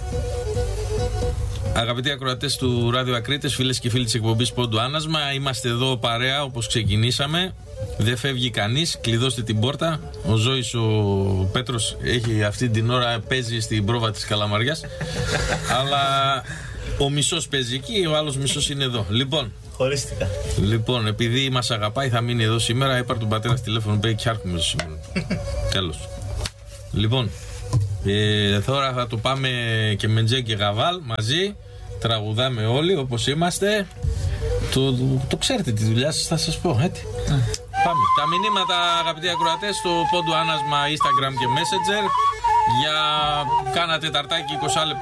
Αγαπητοί ακροατές του Ράδιο Ακρίτες, φίλες και φίλοι της εκπομπής Πόντου Άνασμα, είμαστε εδώ παρέα όπως ξεκινήσαμε. Δεν φεύγει κανείς, κλειδώστε την πόρτα. Ο Ζώης, ο Πέτρος, έχει αυτή την ώρα, παίζει στην πρόβα της Καλαμαριάς. Αλλά ο μισός παίζει εκεί, ο άλλος μισός είναι εδώ. Χωρίστηκα. Λοιπόν, επειδή μας αγαπάει, θα μείνει εδώ σήμερα. Έπαρε τον πατέρα στο τηλέφωνο, παίρνει και άρχουμε σήμερα. Τέλος. Λοιπόν, τώρα θα το πάμε και με Τζέ και Γαβάλ μαζί. Τραγουδάμε όλοι όπως είμαστε. Το ξέρετε τη δουλειά σας, θα σας πω. Πάμε. Τα μηνύματα, αγαπητοί ακροατές, στο Πόντου Άνασμα, Instagram και Messenger. Για κάνα τεταρτάκι 20 λεπτά.